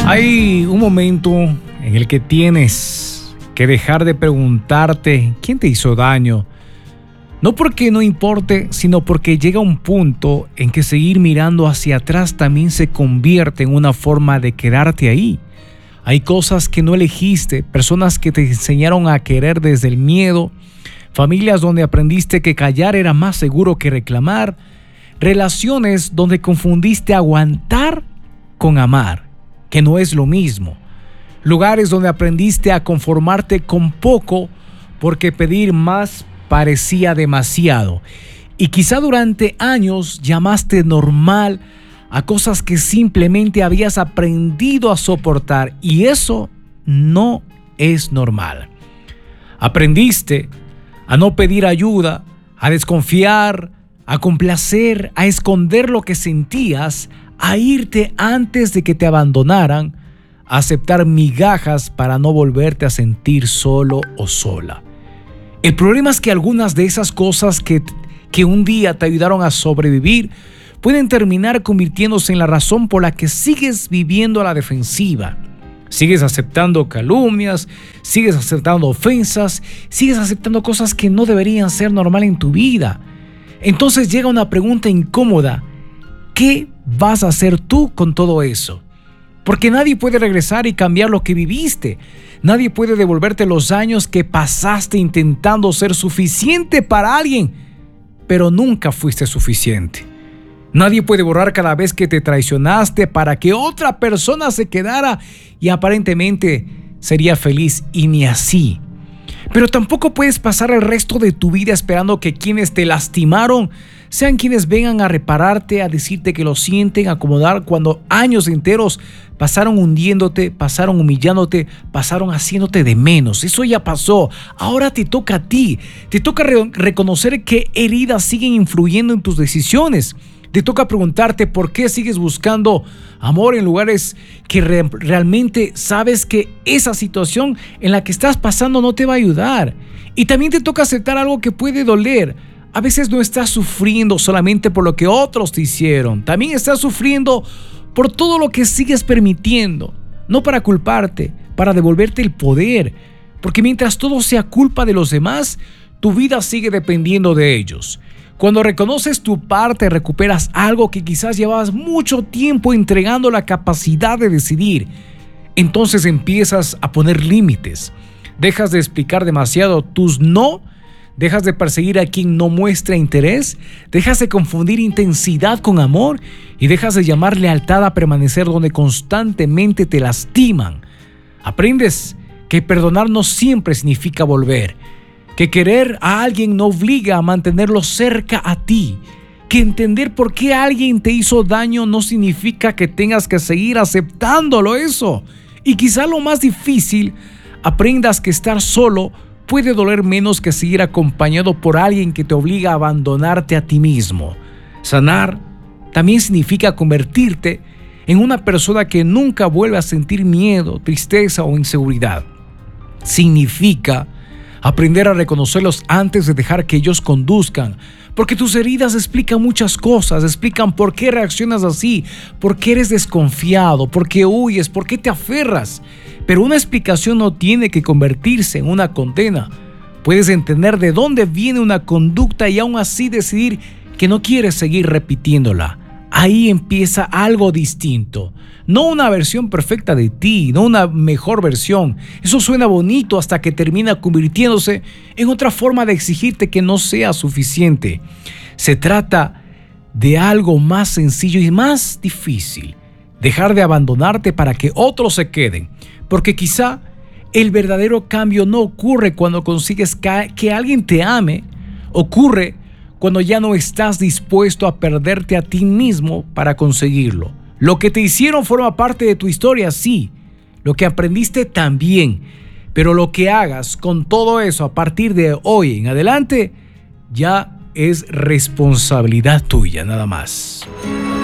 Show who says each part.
Speaker 1: Hay un momento en el que tienes que dejar de preguntarte quién te hizo daño. No porque no importe, sino porque llega un punto en que seguir mirando hacia atrás también se convierte en una forma de quedarte ahí. Hay cosas que no elegiste, personas que te enseñaron a querer desde el miedo, familias donde aprendiste que callar era más seguro que reclamar, relaciones donde confundiste aguantar con amar, que no es lo mismo. Lugares donde aprendiste a conformarte con poco porque pedir más parecía demasiado. Y quizá durante años llamaste normal a cosas que simplemente habías aprendido a soportar, y eso no es normal. Aprendiste a no pedir ayuda, a desconfiar, a complacer, a esconder lo que sentías, a irte antes de que te abandonaran, a aceptar migajas para no volverte a sentir solo o sola. El problema es que algunas de esas cosas que un día te ayudaron a sobrevivir pueden terminar convirtiéndose en la razón por la que sigues viviendo a la defensiva. Sigues aceptando calumnias, sigues aceptando ofensas, sigues aceptando cosas que no deberían ser normal en tu vida. Entonces llega una pregunta incómoda: ¿qué vas a hacer tú con todo eso? Porque nadie puede regresar y cambiar lo que viviste. Nadie puede devolverte los años que pasaste intentando ser suficiente para alguien, pero nunca fuiste suficiente. Nadie puede borrar cada vez que te traicionaste para que otra persona se quedara y aparentemente sería feliz, y ni así. Pero tampoco puedes pasar el resto de tu vida esperando que quienes te lastimaron sean quienes vengan a repararte, a decirte que lo sienten, a acomodar, cuando años enteros pasaron hundiéndote, pasaron humillándote, pasaron haciéndote de menos. Eso ya pasó. Ahora te toca a ti. Te toca reconocer qué heridas siguen influyendo en tus decisiones. Te toca preguntarte por qué sigues buscando amor en lugares que realmente sabes que esa situación en la que estás pasando no te va a ayudar. Y también te toca aceptar algo que puede doler. A veces no estás sufriendo solamente por lo que otros te hicieron. También estás sufriendo por todo lo que sigues permitiendo. No para culparte, para devolverte el poder. Porque mientras todo sea culpa de los demás, tu vida sigue dependiendo de ellos. Cuando reconoces tu parte, recuperas algo que quizás llevabas mucho tiempo entregando, la capacidad de decidir. Entonces empiezas a poner límites. Dejas de explicar demasiado tus no. Dejas de perseguir a quien no muestra interés. Dejas de confundir intensidad con amor. Y dejas de llamar lealtad a permanecer donde constantemente te lastiman. Aprendes que perdonar no siempre significa volver. Que querer a alguien no obliga a mantenerlo cerca a ti. Que entender por qué alguien te hizo daño no significa que tengas que seguir aceptándolo eso. Y quizá lo más difícil, aprendas que estar solo puede doler menos que seguir acompañado por alguien que te obliga a abandonarte a ti mismo. Sanar también significa convertirte en una persona que nunca vuelve a sentir miedo, tristeza o inseguridad. Significa aprender a reconocerlos antes de dejar que ellos conduzcan, porque tus heridas explican muchas cosas, explican por qué reaccionas así, por qué eres desconfiado, por qué huyes, por qué te aferras. Pero una explicación no tiene que convertirse en una condena. Puedes entender de dónde viene una conducta y aún así decidir que no quieres seguir repitiéndola. Ahí empieza algo distinto. No una versión perfecta de ti, no una mejor versión. Eso suena bonito hasta que termina convirtiéndose en otra forma de exigirte que no sea suficiente. Se trata de algo más sencillo y más difícil. Dejar de abandonarte para que otros se queden. Porque quizá el verdadero cambio no ocurre cuando consigues que alguien te ame. Ocurre cuando ya no estás dispuesto a perderte a ti mismo para conseguirlo. Lo que te hicieron forma parte de tu historia, sí. Lo que aprendiste también. Pero lo que hagas con todo eso a partir de hoy en adelante ya es responsabilidad tuya, nada más.